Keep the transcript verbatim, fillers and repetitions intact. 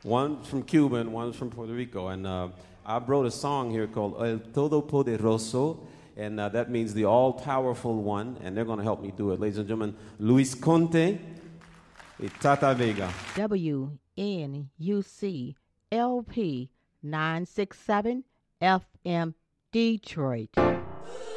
One's from Cuba and one's from Puerto Rico. And uh, I wrote a song here called El Todopoderoso, and uh, that means the all-powerful one, and they're going to help me do it. Ladies and gentlemen, Luis Conte and Tata Vega. W N U C L P nine six seven F M Detroit.